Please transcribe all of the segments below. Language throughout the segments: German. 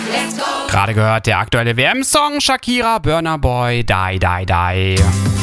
Gerade gehört der aktuelle WM-Song Shakira, Burna Boy, Die, Die, Die.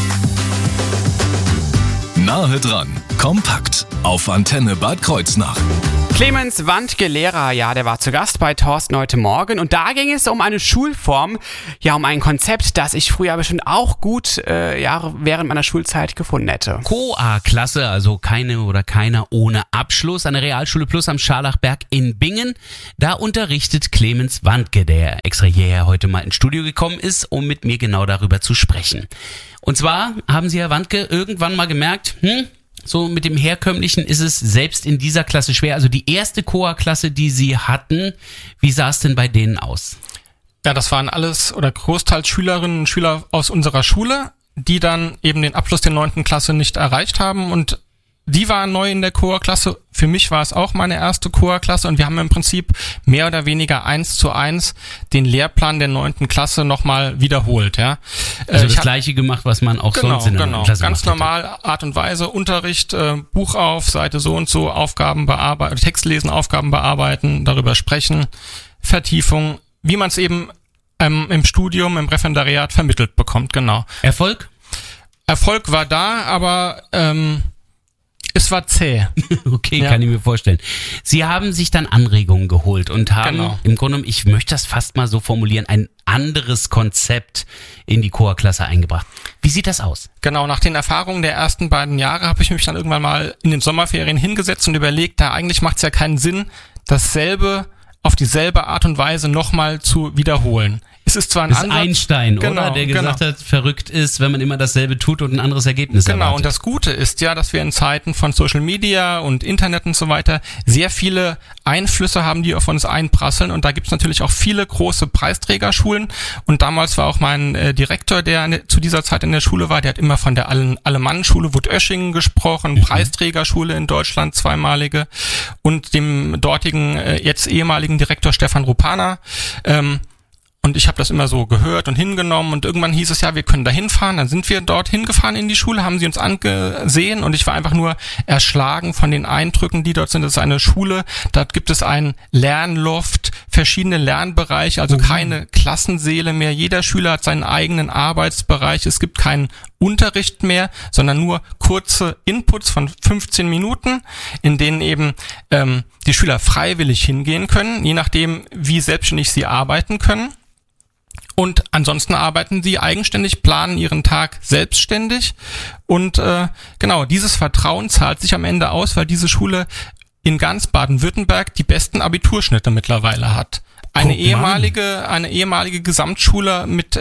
Nahe dran, kompakt, auf Antenne Bad Kreuznach. Clemens Wandke, Lehrer, der war zu Gast bei Thorsten heute Morgen und da ging es um eine Schulform, um ein Konzept, das ich früher bestimmt auch gut während meiner Schulzeit gefunden hätte. Co-A-Klasse, also keine oder keiner ohne Abschluss, an der Realschule Plus am Scharlachberg in Bingen. Da unterrichtet Clemens Wandke, der extra hierher heute mal ins Studio gekommen ist, um mit mir genau darüber zu sprechen. Und zwar haben Sie, Herr Wandke, irgendwann mal gemerkt, so mit dem Herkömmlichen ist es selbst in dieser Klasse schwer. Also die erste Co-A-Klasse, die Sie hatten, wie sah es denn bei denen aus? Ja, das waren alles oder großteils Schülerinnen und Schüler aus unserer Schule, die dann eben den Abschluss der 9. Klasse nicht erreicht haben und die waren neu in der Co-A-Klasse. Für mich war es auch meine erste Co-A-Klasse und wir haben im Prinzip mehr oder weniger 1:1 den Lehrplan der 9. Klasse nochmal wiederholt. Ja. Also das Gleiche gemacht, was man auch sonst in der 9. Klasse ganz normal, Art und Weise, Unterricht, Buch auf, Seite so und so, Aufgaben bearbeiten, Text lesen, Aufgaben bearbeiten, darüber sprechen, Vertiefung, wie man es eben im Studium, im Referendariat vermittelt bekommt, genau. Erfolg? Erfolg war da, aber es war zäh. Okay, kann ich mir vorstellen. Sie haben sich dann Anregungen geholt und haben im Grunde genommen, ich möchte das fast mal so formulieren, ein anderes Konzept in die Co-A-Klasse eingebracht. Wie sieht das aus? Genau, nach den Erfahrungen der ersten beiden Jahre habe ich mich dann irgendwann mal in den Sommerferien hingesetzt und überlegt, eigentlich macht es ja keinen Sinn, dasselbe auf dieselbe Art und Weise nochmal zu wiederholen. Es ist zwar ein das Ansatz, ist Einstein, oder? Der gesagt hat, verrückt ist, wenn man immer dasselbe tut und ein anderes Ergebnis erwartet. Genau, und das Gute ist dass wir in Zeiten von Social Media und Internet und so weiter sehr viele Einflüsse haben, die auf uns einprasseln. Und da gibt's natürlich auch viele große Preisträgerschulen. Und damals war auch mein Direktor, der zu dieser Zeit in der Schule war, der hat immer von der Alemann-Schule Wutöschingen gesprochen, Preisträgerschule in Deutschland, zweimalige. Und dem dortigen, jetzt ehemaligen Direktor Stefan Rupana. Und ich habe das immer so gehört und hingenommen und irgendwann hieß es wir können da hinfahren. Dann sind wir dort hingefahren in die Schule, haben sie uns angesehen und ich war einfach nur erschlagen von den Eindrücken, die dort sind. Das ist eine Schule, dort gibt es einen Lernloft, verschiedene Lernbereiche, also keine Klassensäle mehr. Jeder Schüler hat seinen eigenen Arbeitsbereich. Es gibt keinen Unterricht mehr, sondern nur kurze Inputs von 15 Minuten, in denen eben die Schüler freiwillig hingehen können, je nachdem, wie selbstständig sie arbeiten können. Und ansonsten arbeiten sie eigenständig, planen ihren Tag selbstständig. Und dieses Vertrauen zahlt sich am Ende aus, weil diese Schule in ganz Baden-Württemberg die besten Abiturschnitte mittlerweile hat. Eine ehemalige Gesamtschule mit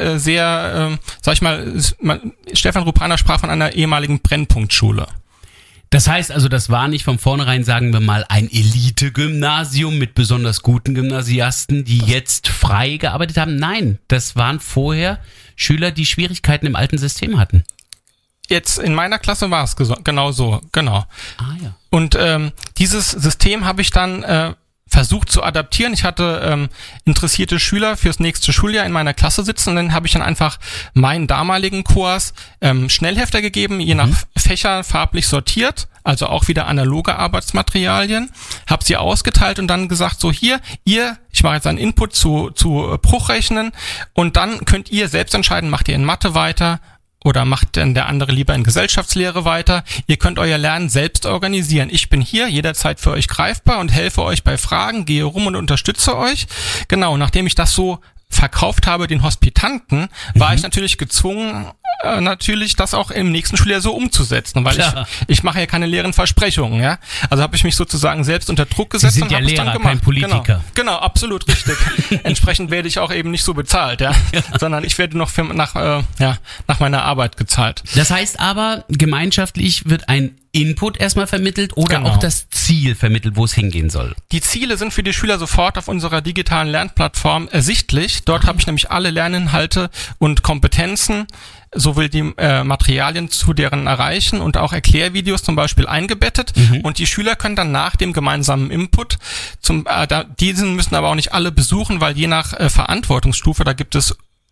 Stefan Rupana sprach von einer ehemaligen Brennpunktschule. Das heißt also, das war nicht von vornherein, sagen wir mal, ein Elite-Gymnasium mit besonders guten Gymnasiasten, die jetzt frei gearbeitet haben. Nein, das waren vorher Schüler, die Schwierigkeiten im alten System hatten. Jetzt in meiner Klasse war es genau so, genau. Ah ja. Und dieses System habe ich dann versucht zu adaptieren. Ich hatte interessierte Schüler fürs nächste Schuljahr in meiner Klasse sitzen und dann habe ich dann einfach meinen damaligen Kurs Schnellhefter gegeben, je nach Fächer farblich sortiert, also auch wieder analoge Arbeitsmaterialien, habe sie ausgeteilt und dann gesagt, so hier, ich mache jetzt einen Input zu Bruchrechnen und dann könnt ihr selbst entscheiden, macht ihr in Mathe weiter oder macht denn der andere lieber in Gesellschaftslehre weiter? Ihr könnt euer Lernen selbst organisieren. Ich bin hier jederzeit für euch greifbar und helfe euch bei Fragen, gehe rum und unterstütze euch. Genau, nachdem ich das so verkauft habe den Hospitanten, war ich natürlich gezwungen, das auch im nächsten Schuljahr so umzusetzen, weil ich mache ja keine leeren Versprechungen, ja. Also habe ich mich sozusagen selbst unter Druck gesetzt. Sie sind und ja habe es Lehrer, dann gemacht. kein Politiker. Genau, absolut richtig. Entsprechend werde ich auch eben nicht so bezahlt, sondern ich werde noch nach meiner Arbeit gezahlt. Das heißt aber, gemeinschaftlich wird ein Input erstmal vermittelt oder auch das Ziel vermittelt, wo es hingehen soll? Die Ziele sind für die Schüler sofort auf unserer digitalen Lernplattform ersichtlich. Dort habe ich nämlich alle Lerninhalte und Kompetenzen sowohl die Materialien zu deren Erreichen und auch Erklärvideos zum Beispiel eingebettet und die Schüler können dann nach dem gemeinsamen Input diesen müssen aber auch nicht alle besuchen, weil je nach Verantwortungsstufe, da gibt es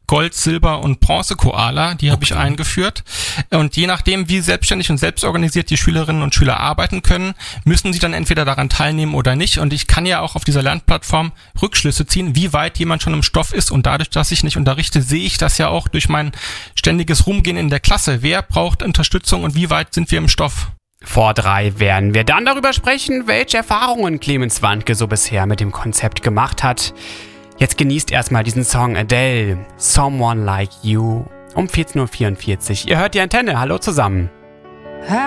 Gold, Silber und Bronze-Koala, die habe ich eingeführt. Und je nachdem, wie selbstständig und selbstorganisiert die Schülerinnen und Schüler arbeiten können, müssen sie dann entweder daran teilnehmen oder nicht. Und ich kann ja auch auf dieser Lernplattform Rückschlüsse ziehen, wie weit jemand schon im Stoff ist. Und dadurch, dass ich nicht unterrichte, sehe ich das ja auch durch mein ständiges Rumgehen in der Klasse. Wer braucht Unterstützung und wie weit sind wir im Stoff? Vor 3 werden wir dann darüber sprechen, welche Erfahrungen Clemens Wandke so bisher mit dem Konzept gemacht hat. Jetzt genießt erstmal diesen Song Adele, Someone Like You, um 14.44 Uhr. Ihr hört die Antenne, hallo zusammen.